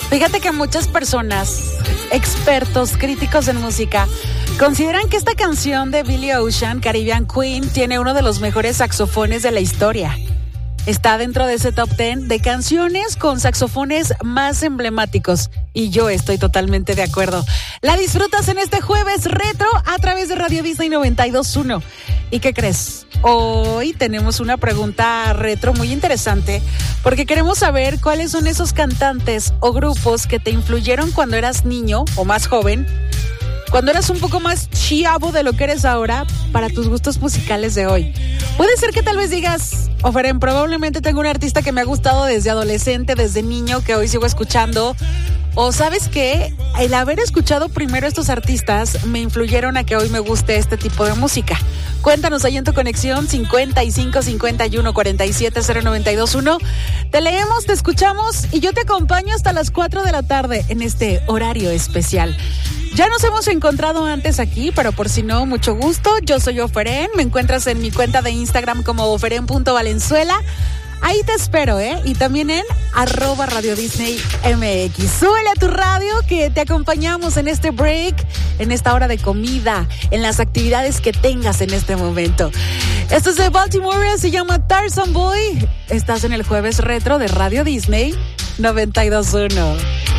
Fíjate que muchas personas, expertos, críticos en música, consideran que esta canción de Billy Ocean, Caribbean Queen, tiene uno de los mejores saxofones de la historia. Está dentro de ese top 10 de canciones con saxofones más emblemáticos. Y yo estoy totalmente de acuerdo. La disfrutas en este jueves retro a través de Radio Disney 92.1. ¿Y qué crees? Hoy tenemos una pregunta retro muy interesante porque queremos saber cuáles son esos cantantes o grupos que te influyeron cuando eras niño o más joven, cuando eras un poco más chiavo de lo que eres ahora para tus gustos musicales de hoy. Puede ser que tal vez digas, Oferen, probablemente tengo un artista que me ha gustado desde adolescente, desde niño, que hoy sigo escuchando. O ¿sabes qué? El haber escuchado primero estos artistas me influyeron a que hoy me guste este tipo de música. Cuéntanos ahí en tu conexión 55 51 47 0921. Te leemos, te escuchamos y yo te acompaño hasta las 4 de la tarde en este horario especial. Ya nos hemos encontrado antes aquí, pero por si no, mucho gusto. Yo soy Oferen, me encuentras en mi cuenta de Instagram como oferen.valenzuela. Ahí te espero, y también en @RadioDisneyMX. Súbele a tu radio que te acompañamos en este break, en esta hora de comida, en las actividades que tengas en este momento. Esto es de Baltimore, se llama Tarzan Boy. Estás en el jueves retro de Radio Disney 92.1.